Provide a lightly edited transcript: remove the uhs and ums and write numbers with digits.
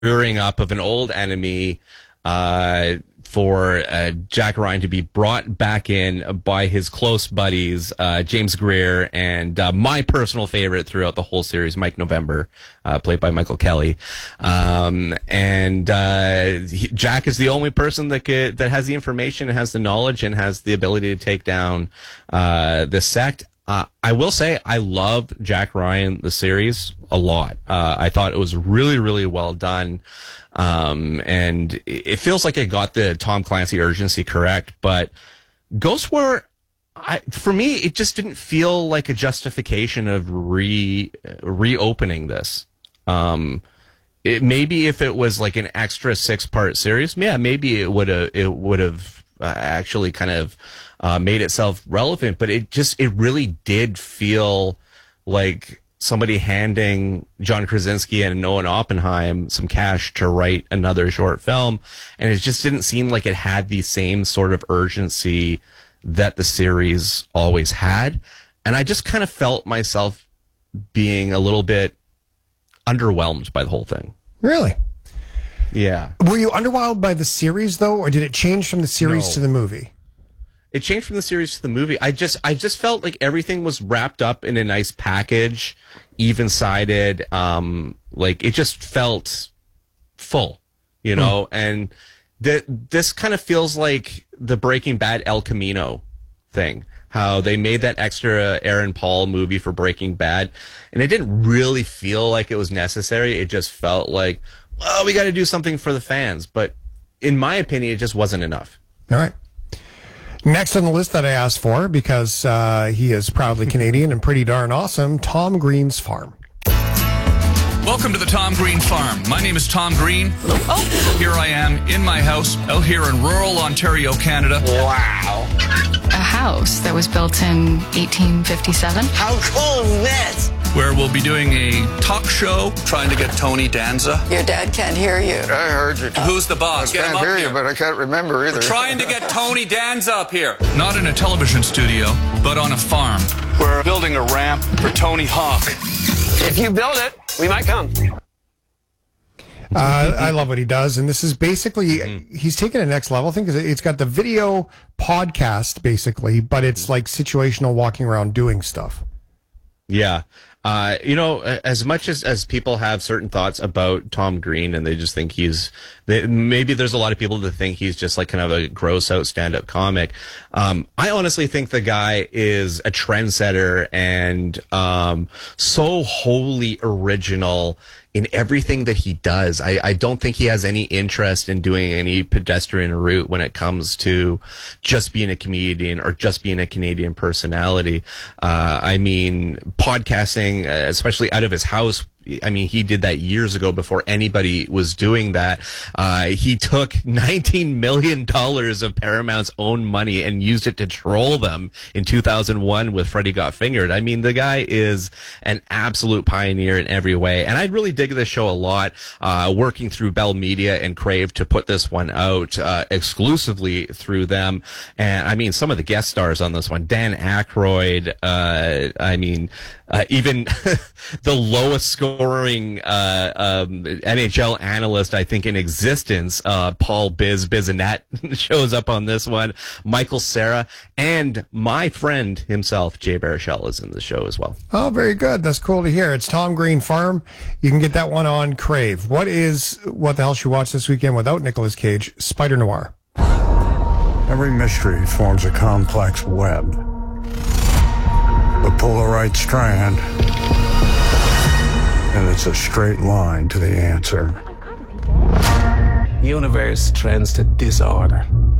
rearing up of an old enemy for Jack Ryan to be brought back in by his close buddies, James Greer, and my personal favorite throughout the whole series, Mike November, played by Michael Kelly. Jack is the only person that has the information, has the knowledge, and has the ability to take down this sect. I will say I loved Jack Ryan, the series, a lot. I thought it was really, really well done. And it feels like it got the Tom Clancy urgency correct, but Ghost War, for me, it just didn't feel like a justification of reopening this. Maybe if it was like an extra 6-part series, yeah, maybe it would have actually kind of made itself relevant, but it really did feel like somebody handing John Krasinski and Noah Oppenheim some cash to write another short film, and it just didn't seem like it had the same sort of urgency that the series always had. And I just kind of felt myself being a little bit underwhelmed by the whole thing. Really? Yeah. Were you underwhelmed by the series, though, or did it change from the series to the movie? It changed from the series to the movie. I just felt like everything was wrapped up in a nice package, even-sided. Like it just felt full, you know. And this kind of feels like the Breaking Bad El Camino thing. How they made that extra Aaron Paul movie for Breaking Bad, and it didn't really feel like it was necessary. It just felt like, well, we got to do something for the fans. But in my opinion, it just wasn't enough. All right. Next on the list that I asked for, because he is proudly Canadian and pretty darn awesome, Tom Green's Farm. Welcome to the Tom Green Farm. My name is Tom Green. Oh. Here I am in my house out here in rural Ontario, Canada. Wow. A house that was built in 1857. How cool is this? Where we'll be doing a talk show trying to get Tony Danza. Your dad can't hear you. I heard you. Who's the boss? I can't hear you, but I can't remember either. We're trying to get Tony Danza up here. Not in a television studio, but on a farm. We're building a ramp for Tony Hawk. If you build it, we might come. I love what he does, and this is basically he's taken a next level thing because it's got the video podcast basically, but it's like situational walking around doing stuff. Yeah. You know, as much as people have certain thoughts about Tom Green and they just think maybe there's a lot of people that think he's just like kind of a gross out stand-up comic. I honestly think the guy is a trendsetter and so wholly original in everything that he does. I don't think he has any interest in doing any pedestrian route when it comes to just being a comedian or just being a Canadian personality. I mean, podcasting, especially out of his house, I mean, he did that years ago before anybody was doing that. He took $19 million of Paramount's own money and used it to troll them in 2001 with Freddie Got Fingered. I mean, the guy is an absolute pioneer in every way. And I really dig this show a lot, working through Bell Media and Crave to put this one out exclusively through them. And I mean, some of the guest stars on this one, Dan Aykroyd, even the lowest scoring NHL analyst, I think, in existence, Paul Bissonnette shows up on this one. Michael Cera and my friend himself, Jay Baruchel, is in the show as well. Oh, very good. That's cool to hear. It's Tom Green Farm. You can get that one on Crave. What the hell should you watch this weekend without Nicolas Cage? Spider Noir. Every mystery forms a complex web. But pull the right strand, and it's a straight line to the answer. Universe trends to disorder.